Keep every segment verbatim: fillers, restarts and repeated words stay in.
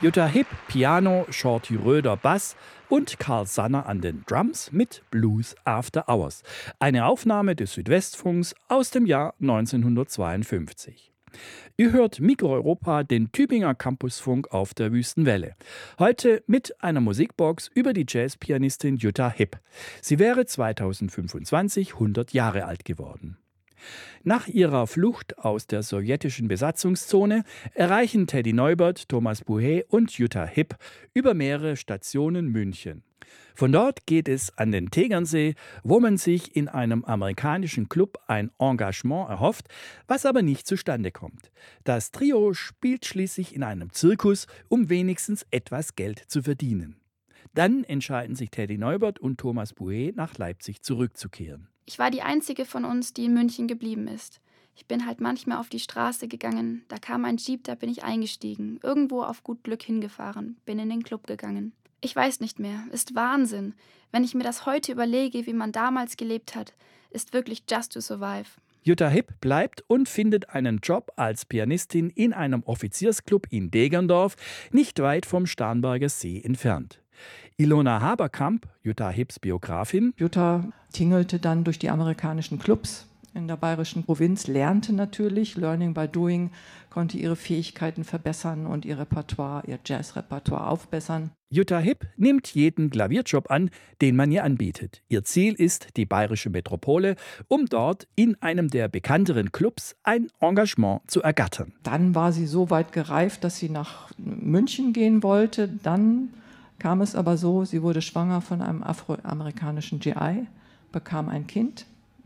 Jutta Hipp Piano, Shorty Röder Bass und Karl Sanner an den Drums mit Blues After Hours. Eine Aufnahme des Südwestfunks aus dem Jahr neunzehnhundertzweiundfünfzig. Ihr hört Mikro-Europa, den Tübinger Campusfunk auf der Wüstenwelle. Heute mit einer Musikbox über die Jazzpianistin Jutta Hipp. Sie wäre zweitausendfünfundzwanzig hundert Jahre alt geworden. Nach ihrer Flucht aus der sowjetischen Besatzungszone erreichen Teddy Neubert, Thomas Buhey und Jutta Hipp über mehrere Stationen München. Von dort geht es an den Tegernsee, wo man sich in einem amerikanischen Club ein Engagement erhofft, was aber nicht zustande kommt. Das Trio spielt schließlich in einem Zirkus, um wenigstens etwas Geld zu verdienen. Dann entscheiden sich Teddy Neubert und Thomas Buhey, nach Leipzig zurückzukehren. Ich war die einzige von uns, die in München geblieben ist. Ich bin halt manchmal auf die Straße gegangen, da kam ein Jeep, da bin ich eingestiegen, irgendwo auf gut Glück hingefahren, bin in den Club gegangen. Ich weiß nicht mehr, ist Wahnsinn. Wenn ich mir das heute überlege, wie man damals gelebt hat, ist wirklich just to survive. Jutta Hipp bleibt und findet einen Job als Pianistin in einem Offiziersclub in Degerndorf, nicht weit vom Starnberger See entfernt. Ilona Haberkamp, Jutta Hipps Biografin. Jutta tingelte dann durch die amerikanischen Clubs in der bayerischen Provinz, lernte natürlich, Learning by Doing, konnte ihre Fähigkeiten verbessern und ihr Repertoire, ihr Jazzrepertoire aufbessern. Jutta Hipp nimmt jeden Klavierjob an, den man ihr anbietet. Ihr Ziel ist die bayerische Metropole, um dort in einem der bekannteren Clubs ein Engagement zu ergattern. Dann war sie so weit gereift, dass sie nach München gehen wollte. Dann kam es aber so, sie wurde schwanger von einem afroamerikanischen G I, bekam ein Kind,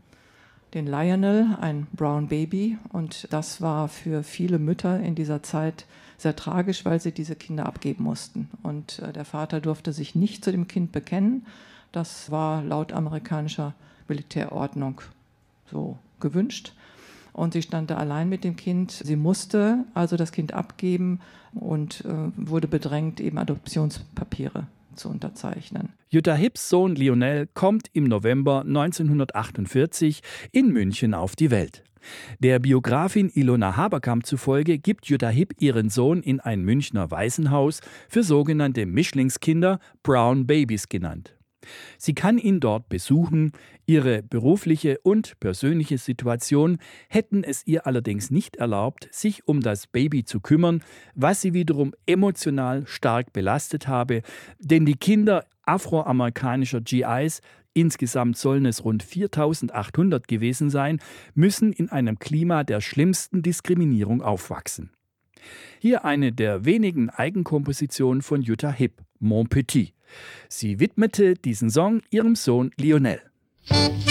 den Lionel, ein Brown Baby. Und das war für viele Mütter in dieser Zeit sehr tragisch, weil sie diese Kinder abgeben mussten. Und äh, der Vater durfte sich nicht zu dem Kind bekennen. Das war laut amerikanischer Militärordnung so gewünscht. Und sie stand da allein mit dem Kind. Sie musste also das Kind abgeben und äh, wurde bedrängt, eben Adoptionspapiere zu unterzeichnen. Jutta Hipps Sohn Lionel kommt im November neunzehnhundertachtundvierzig in München auf die Welt. Der Biografin Ilona Haberkamp zufolge gibt Jutta Hipp ihren Sohn in ein Münchner Waisenhaus für sogenannte Mischlingskinder, Brown Babies genannt. Sie kann ihn dort besuchen, ihre berufliche und persönliche Situation hätten es ihr allerdings nicht erlaubt, sich um das Baby zu kümmern, was sie wiederum emotional stark belastet habe, denn die Kinder afroamerikanischer G Is, insgesamt sollen es rund viertausendachthundert gewesen sein, müssen in einem Klima der schlimmsten Diskriminierung aufwachsen. Hier eine der wenigen Eigenkompositionen von Jutta Hipp, Mon Petit. Sie widmete diesen Song ihrem Sohn Lionel.